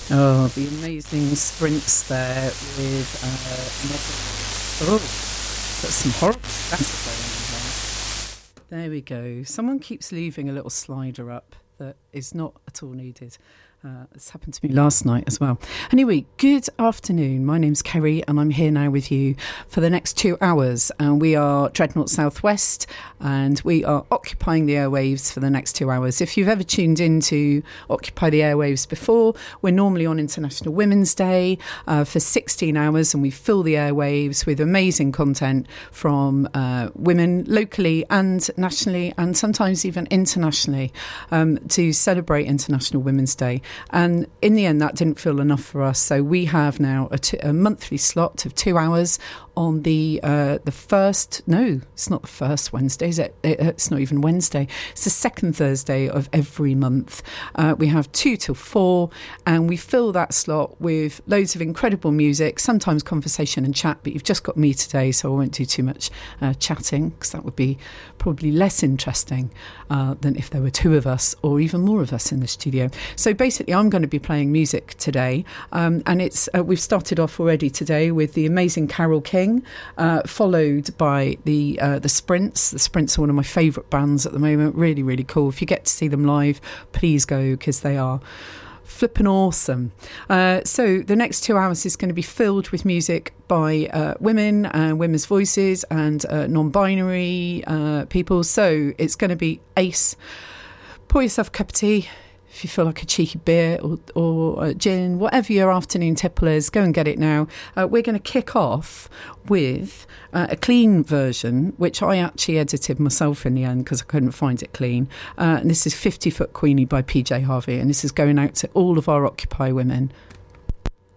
Oh, the amazing sprints there with got some horrible stuff going on here. There we go. Someone keeps leaving a little slider up that is not at all needed. This happened to me last night as well. Anyway, good afternoon. My name's Kerry and I'm here now with you for the next 2 hours. And we are Dreadnought Southwest and we are occupying the airwaves for the next 2 hours. If you've ever tuned in to Occupy the Airwaves before, we're normally on International Women's Day for 16 hours and we fill the airwaves with amazing content from women locally and nationally and sometimes even internationally to celebrate International Women's Day. And in the end, that didn't feel enough for us. So we have now a monthly slot of 2 hours on the first, no, it's not the first Wednesday, is it? It's not even Wednesday. It's the second Thursday of every month. We have 2 till 4 and we fill that slot with loads of incredible music, sometimes conversation and chat, but you've just got me today, so I won't do too much chatting because that would be probably less interesting than if there were 2 of us or even more of us in the studio. So basically, I'm going to be playing music today and it's we've started off already today with the amazing Carole King, followed by the Sprints. The Sprints are one of my favourite bands at the moment. Really, really cool. If you get to see them live, please go because they are flipping awesome. So the next 2 hours is going to be filled with music by women and women's voices and non-binary people. So it's going to be ace. Pour yourself a cup of tea. If you feel like a cheeky beer or gin, whatever your afternoon tipple is, go and get it now. We're going to kick off with a clean version, which I actually edited myself in the end because I couldn't find it clean. And this is 50 Foot Queenie by PJ Harvey. And this is going out to all of our Occupy women.